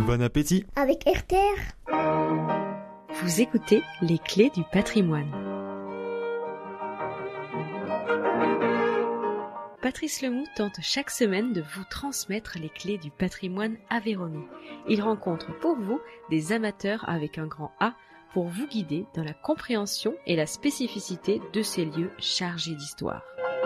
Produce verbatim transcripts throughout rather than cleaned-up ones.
Bon appétit avec R T R. Vous écoutez Les Clés du patrimoine. Patrice Lemoux tente chaque semaine de vous transmettre les clés du patrimoine aveyronnais. Il rencontre pour vous des amateurs avec un grand A pour vous guider dans la compréhension et la spécificité de ces lieux chargés d'histoire.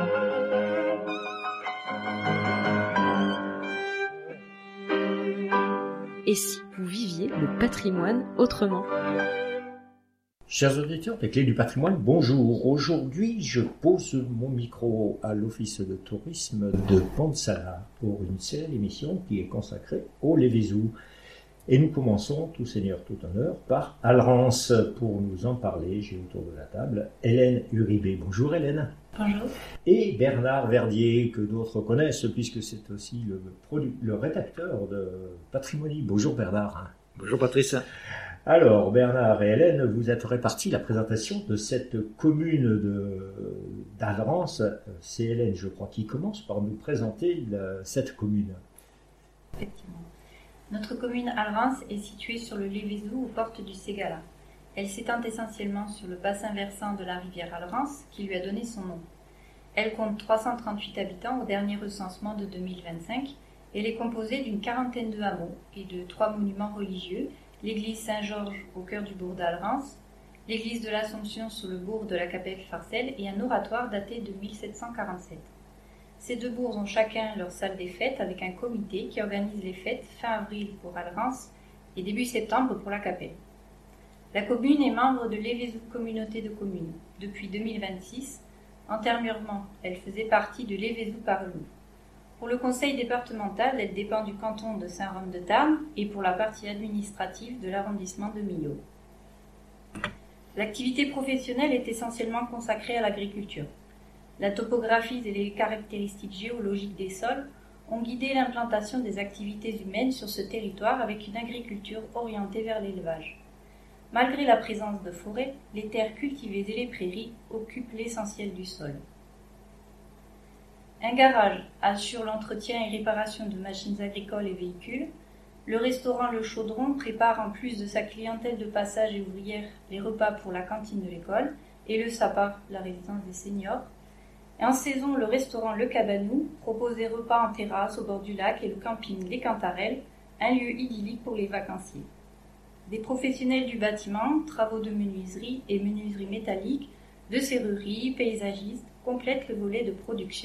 Et si vous viviez le patrimoine autrement ? Chers auditeurs des Clés du patrimoine, bonjour. Aujourd'hui, je pose mon micro à l'Office de tourisme de Pont-de-Sala pour une série d'émissions qui est consacrée au Lévézou. Et nous commençons, tout seigneur, tout honneur, par Alrance. Pour nous en parler, j'ai autour de la table Hélène Uribé. Bonjour Hélène. Bonjour. Et Bernard Verdier, que d'autres connaissent, puisque c'est aussi le, produ- le rédacteur de Patrimonie. Bonjour Bernard. Bonjour Patrice. Alors Bernard et Hélène, vous êtes répartis la présentation de cette commune de, d'Alrance. C'est Hélène, je crois, qui commence par nous présenter la, cette commune. Effectivement. Notre commune Alrance est située sur le Lévézou aux portes du Ségala. Elle s'étend essentiellement sur le bassin versant de la rivière Alrance qui lui a donné son nom. Elle compte trois cent trente-huit habitants au dernier recensement de deux mille vingt-cinq. Elle est composée d'une quarantaine de hameaux et de trois monuments religieux, l'église Saint-Georges au cœur du bourg d'Alrance, l'église de l'Assomption sur le bourg de la Capelle-Farcelles et un oratoire daté de mille sept cent quarante-sept. Ces deux bourgs ont chacun leur salle des fêtes avec un comité qui organise les fêtes fin avril pour Alrance et début septembre pour la Capelle. La commune est membre de Lévézou Communauté de communes depuis deux mille vingt-six. Antérieurement, elle faisait partie de Lévézou-Parelou. Pour le conseil départemental, elle dépend du canton de Saint-Rome-de-Tarn et pour la partie administrative de l'arrondissement de Millau. L'activité professionnelle est essentiellement consacrée à l'agriculture. La topographie et les caractéristiques géologiques des sols ont guidé l'implantation des activités humaines sur ce territoire avec une agriculture orientée vers l'élevage. Malgré la présence de forêts, les terres cultivées et les prairies occupent l'essentiel du sol. Un garage assure l'entretien et réparation de machines agricoles et véhicules. Le restaurant Le Chaudron prépare en plus de sa clientèle de passage et ouvrière les repas pour la cantine de l'école et le SAPA, la résidence des seniors. Et en saison, le restaurant Le Cabanou propose des repas en terrasse au bord du lac et le camping Les Cantarelles, un lieu idyllique pour les vacanciers. Des professionnels du bâtiment, travaux de menuiserie et menuiserie métallique, de serrurerie, paysagistes complètent le volet de production.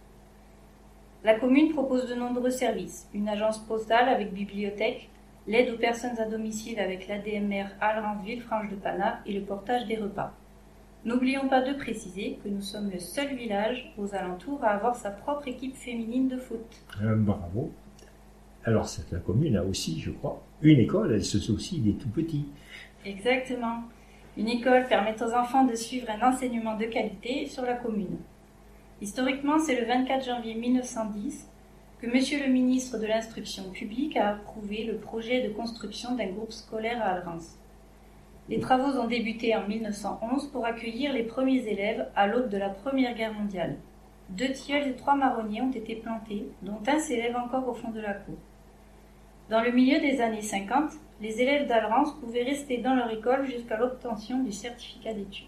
La commune propose de nombreux services, une agence postale avec bibliothèque, l'aide aux personnes à domicile avec l'A D M R Alrance Villefranche de Panard et le portage des repas. N'oublions pas de préciser que nous sommes le seul village aux alentours à avoir sa propre équipe féminine de foot. Euh, bravo. Alors cette, la commune a aussi, je crois, une école, elle se soucie des tout-petits. Exactement. Une école permet aux enfants de suivre un enseignement de qualité sur la commune. Historiquement, c'est le vingt-quatre janvier mille neuf cent dix que Monsieur le ministre de l'Instruction publique a approuvé le projet de construction d'un groupe scolaire à Alrance. Les travaux ont débuté en mille neuf cent onze pour accueillir les premiers élèves à l'aube de la Première Guerre mondiale. Deux tilleuls et trois marronniers ont été plantés, dont un s'élève encore au fond de la cour. Dans le milieu des années cinquante, les élèves d'Alrance pouvaient rester dans leur école jusqu'à l'obtention du certificat d'études.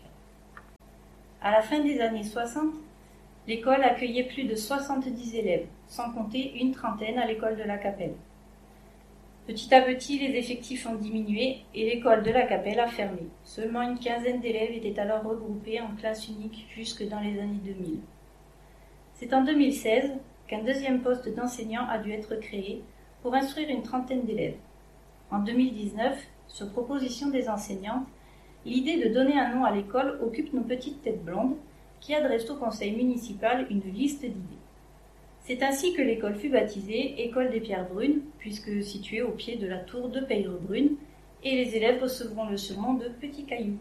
À la fin des années soixante, l'école accueillait plus de soixante-dix élèves, sans compter une trentaine à l'école de la Capelle. Petit à petit, les effectifs ont diminué et l'école de la Capelle a fermé. Seulement une quinzaine d'élèves étaient alors regroupés en classe unique jusque dans les années deux mille. C'est en deux mille seize qu'un deuxième poste d'enseignant a dû être créé pour instruire une trentaine d'élèves. En deux mille dix-neuf, sur proposition des enseignantes, l'idée de donner un nom à l'école occupe nos petites têtes blondes qui adressent au conseil municipal une liste d'idées. C'est ainsi que l'école fut baptisée École des Pierres Brunes, puisque située au pied de la tour de Peyre-Brune, et les élèves recevront le surnom de Petits Cailloux.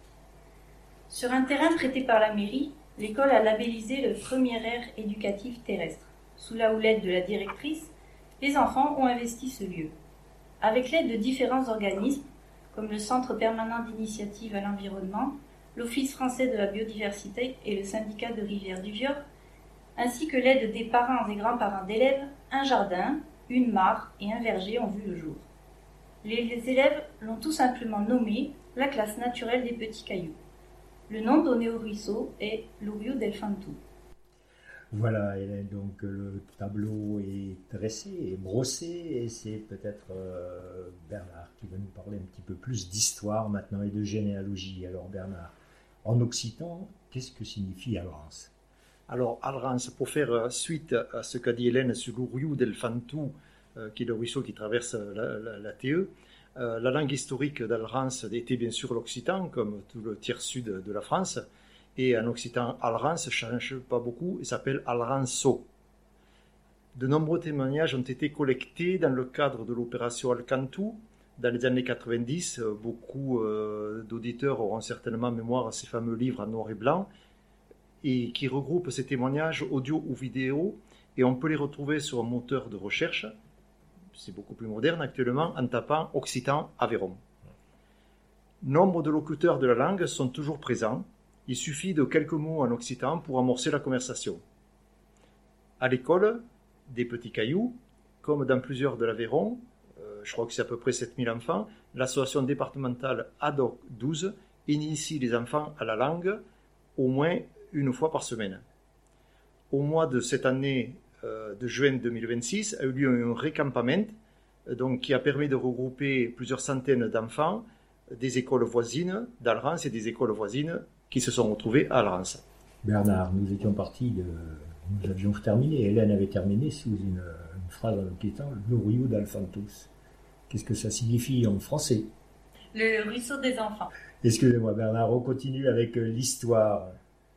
Sur un terrain prêté par la mairie, l'école a labellisé le premier aire éducatif terrestre. Sous la houlette de la directrice, les enfants ont investi ce lieu. Avec l'aide de différents organismes, comme le Centre permanent d'initiative à l'environnement, l'Office français de la biodiversité et le syndicat de Rivière-du-Vieux, ainsi que l'aide des parents et grands-parents d'élèves, un jardin, une mare et un verger ont vu le jour. Les élèves l'ont tout simplement nommé la classe naturelle des petits cailloux. Le nom donné au ruisseau est le Rio del Fantu. Voilà, Hélène, donc le tableau est dressé et brossé, et c'est peut-être euh, Bernard qui va nous parler un petit peu plus d'histoire maintenant et de généalogie. Alors Bernard, en occitan, qu'est-ce que signifie Alrance? Alors Alrance, pour faire suite à ce qu'a dit Hélène sur le Rio del Fantu, euh, qui est le ruisseau qui traverse la, la, la T E, euh, la langue historique d'Alrance était bien sûr l'occitan, comme tout le tiers sud de la France. Et en occitan, Alrance ne change pas beaucoup et s'appelle Alranço. De nombreux témoignages ont été collectés dans le cadre de l'opération Alcantu. Dans les années quatre-vingt-dix, beaucoup euh, d'auditeurs auront certainement mémoire à ces fameux livres en noir et blanc, et qui regroupent ces témoignages audio ou vidéo, et on peut les retrouver sur un moteur de recherche. C'est beaucoup plus moderne actuellement, en tapant Occitan Aveyron. Nombre de locuteurs de la langue sont toujours présents. Il suffit de quelques mots en occitan pour amorcer la conversation. À l'école, des petits cailloux, comme dans plusieurs de l'Aveyron, euh, je crois que c'est à peu près sept mille enfants, l'association départementale A D O C douze initie les enfants à la langue au moins une fois par semaine. Au mois de cette année euh, de juin deux mille vingt-six a eu lieu un recampament donc, qui a permis de regrouper plusieurs centaines d'enfants des écoles voisines d'Alrance et des écoles voisines qui se sont retrouvés à Alrance. Bernard, nous étions partis de... Nous avions terminé, Hélène avait terminé sous une, une phrase en occitan, le Rio del Fantu. Qu'est-ce que ça signifie en français? Le ruisseau des enfants. Excusez-moi Bernard, on continue avec l'histoire.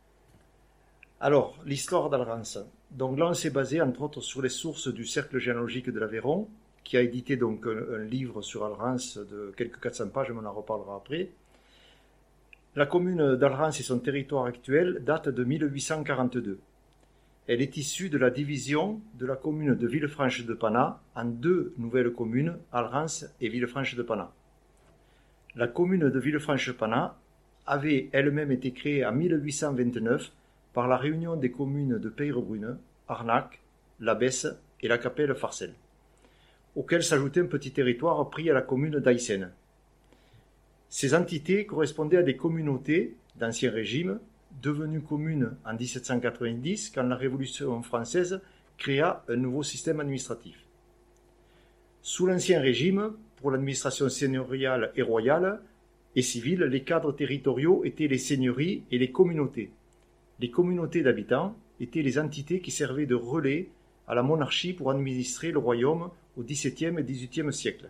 Alors, l'histoire d'Alrance. Donc là, on s'est basé entre autres sur les sources du Cercle généalogique de l'Aveyron, qui a édité donc un, un livre sur Alrance de quelques quatre cents pages, mais on en reparlera après. La commune d'Alrance et son territoire actuel datent de mille huit cent quarante-deux. Elle est issue de la division de la commune de Villefranche-de-Panat en deux nouvelles communes, Alrance et Villefranche-de-Panat. La commune de Villefranche-de-Panat avait elle-même été créée en mille huit cent vingt-neuf par la réunion des communes de Peyrebrune, Arnac, La Besse et la Capelle-Farcelles, auquel s'ajoutait un petit territoire pris à la commune d'Aïssène. Ces entités correspondaient à des communautés d'Ancien Régime, devenues communes en dix-sept cent quatre-vingt-dix quand la Révolution française créa un nouveau système administratif. Sous l'Ancien Régime, pour l'administration seigneuriale et royale et civile, les cadres territoriaux étaient les seigneuries et les communautés. Les communautés d'habitants étaient les entités qui servaient de relais à la monarchie pour administrer le royaume au dix-septième et dix-huitième siècle.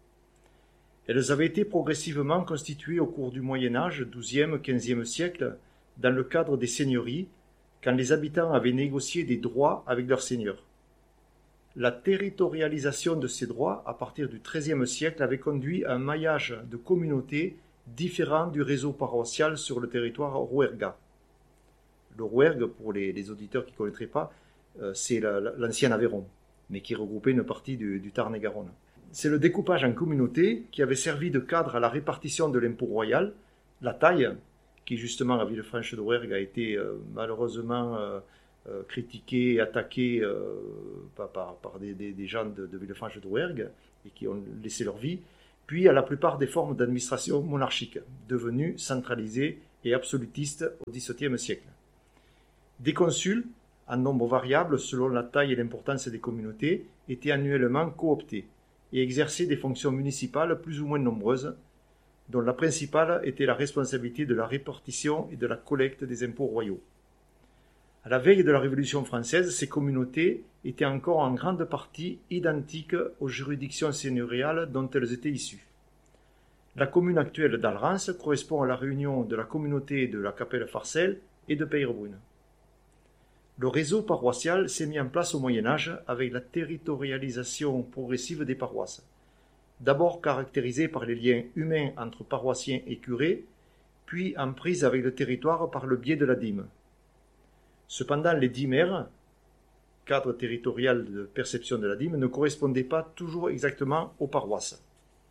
Elles avaient été progressivement constituées au cours du Moyen-Âge, douzième, quinzième siècle, dans le cadre des seigneuries, quand les habitants avaient négocié des droits avec leurs seigneurs. La territorialisation de ces droits, à partir du treizième siècle, avait conduit à un maillage de communautés différent du réseau paroissial sur le territoire rouergat. Le Rouergue, pour les, les auditeurs qui ne connaîtraient pas, euh, c'est la, la, l'ancien Aveyron, mais qui regroupait une partie du, du Tarn-et-Garonne. C'est le découpage en communautés qui avait servi de cadre à la répartition de l'impôt royal, la taille, qui justement à Villefranche-de-Rouergue a été euh, malheureusement euh, euh, critiquée et attaquée euh, par, par, par des, des, des gens de, de Villefranche-de-Rouergue et qui ont laissé leur vie, puis à la plupart des formes d'administration monarchique, devenues centralisées et absolutistes au dix-septième siècle. Des consuls, en nombre variable selon la taille et l'importance des communautés, étaient annuellement cooptés et exerçaient des fonctions municipales plus ou moins nombreuses, dont la principale était la responsabilité de la répartition et de la collecte des impôts royaux. À la veille de la Révolution française, ces communautés étaient encore en grande partie identiques aux juridictions seigneuriales dont elles étaient issues. La commune actuelle d'Alrance correspond à la réunion de la communauté de la Capelle-Farcelles et de Peyrebrune. Le réseau paroissial s'est mis en place au Moyen-Âge avec la territorialisation progressive des paroisses, d'abord caractérisée par les liens humains entre paroissiens et curés, puis en prise avec le territoire par le biais de la dîme. Cependant, les dîmères, cadre territorial de perception de la dîme, ne correspondaient pas toujours exactement aux paroisses.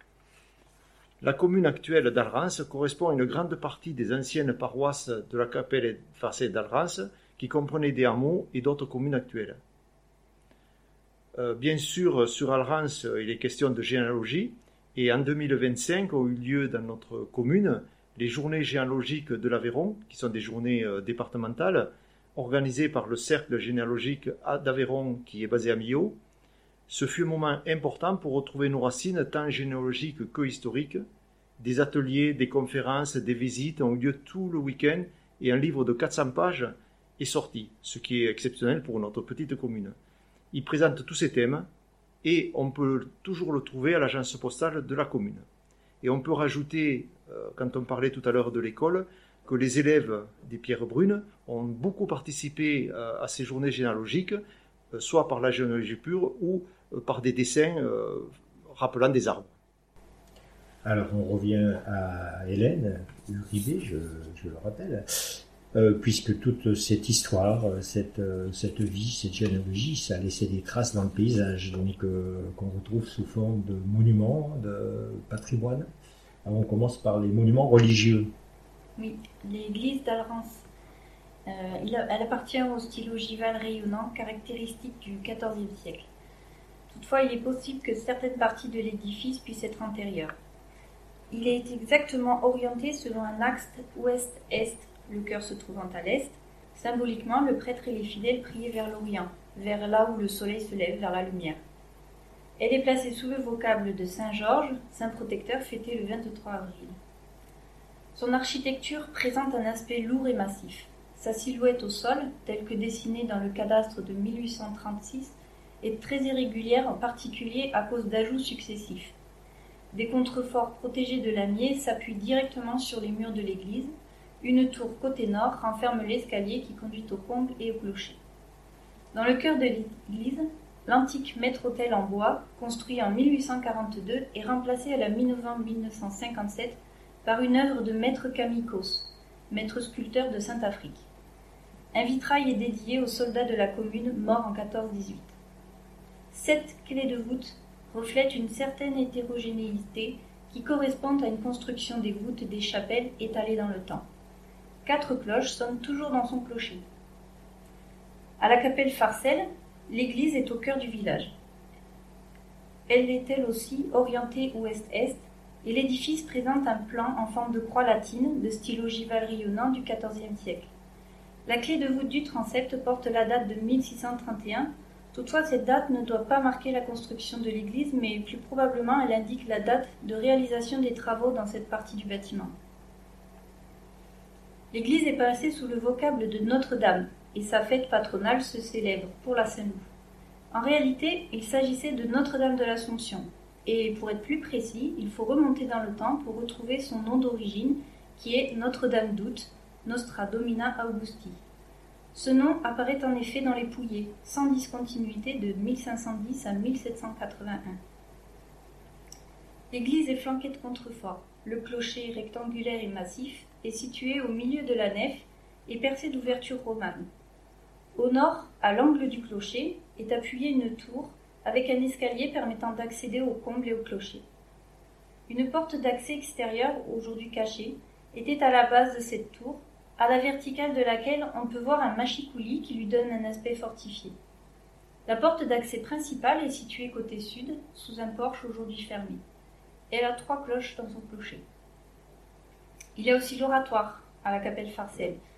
La commune actuelle d'Alrance correspond à une grande partie des anciennes paroisses de la Capelle-Farcelles d'Alrance, qui comprenaient des hameaux et d'autres communes actuelles. Euh, bien sûr, sur Alrance, il est question de généalogie, Et en deux mille vingt-cinq ont eu lieu dans notre commune les journées généalogiques de l'Aveyron, qui sont des journées euh, départementales, organisées par le Cercle généalogique d'Aveyron qui est basé à Millau. Ce fut un moment important pour retrouver nos racines tant généalogiques que historiques. Des ateliers, des conférences, des visites ont eu lieu tout le week-end et un livre de quatre cents pages est sorti, ce qui est exceptionnel pour notre petite commune. Il présente tous ces thèmes et on peut toujours le trouver à l'agence postale de la commune. Et on peut rajouter, quand on parlait tout à l'heure de l'école, que les élèves des Pierres Brunes ont beaucoup participé à ces journées généalogiques, soit par la généalogie pure ou par des dessins rappelant des arbres. Alors on revient à Hélène Ribé, je, je le rappelle, euh, puisque toute cette histoire, cette, cette vie, cette généalogie, ça a laissé des traces dans le paysage, donc euh, qu'on retrouve sous forme de monuments, de patrimoine. Alors on commence par les monuments religieux. Oui, l'église d'Alrance. Euh, il a, elle appartient au style ogival rayonnant, caractéristique du quatorzième siècle. Toutefois, il est possible que certaines parties de l'édifice puissent être antérieures. Il est exactement orienté selon un axe ouest-est, le chœur se trouvant à l'est. Symboliquement, le prêtre et les fidèles priaient vers l'Orient, vers là où le soleil se lève, vers la lumière. Elle est placée sous le vocable de Saint Georges, saint protecteur fêté le vingt-trois avril. Son architecture présente un aspect lourd et massif. Sa silhouette au sol, telle que dessinée dans le cadastre de mille huit cent trente-six, est très irrégulière, en particulier à cause d'ajouts successifs. Des contreforts protégés de lamiers s'appuient directement sur les murs de l'église. Une tour côté nord renferme l'escalier qui conduit au comble et au clocher. Dans le cœur de l'église, l'antique maître-autel en bois, construit en mille huit cent quarante-deux, est remplacé à la mi-novembre mille neuf cent cinquante-sept par une œuvre de maître Kamikos, maître sculpteur de Sainte-Afrique. Un vitrail est dédié aux soldats de la commune morts en quatorze dix-huit. Sept clés de voûte reflètent une certaine hétérogénéité qui correspond à une construction des voûtes des chapelles étalées dans le temps. Quatre cloches sonnent toujours dans son clocher. À la Capelle Farcelle, l'église est au cœur du village. Elle est elle aussi orientée ouest-est et l'édifice présente un plan en forme de croix latine de style ogival rayonnant du quatorzième siècle. La clé de voûte du transept porte la date de mille six cent trente et un. Toutefois, cette date ne doit pas marquer la construction de l'église, mais plus probablement elle indique la date de réalisation des travaux dans cette partie du bâtiment. L'église est placée sous le vocable de Notre-Dame, et sa fête patronale se célèbre pour la Saint-Loup. En réalité, il s'agissait de Notre-Dame de l'Assomption, et pour être plus précis, il faut remonter dans le temps pour retrouver son nom d'origine, qui est Notre-Dame d'Août, Nostra Domina Augusti. Ce nom apparaît en effet dans les Pouillés, sans discontinuité de mille cinq cent dix à mille sept cent quatre-vingt-un. L'église est flanquée de contreforts. Le clocher, rectangulaire et massif, est situé au milieu de la nef et percé d'ouvertures romanes. Au nord, à l'angle du clocher, est appuyée une tour avec un escalier permettant d'accéder au comble et au clocher. Une porte d'accès extérieure, aujourd'hui cachée, était à la base de cette tour, à la verticale de laquelle on peut voir un mâchicoulis qui lui donne un aspect fortifié. La porte d'accès principale est située côté sud, sous un porche aujourd'hui fermé. Elle a trois cloches dans son clocher. Il y a aussi l'oratoire, à la Capelle Farcelle,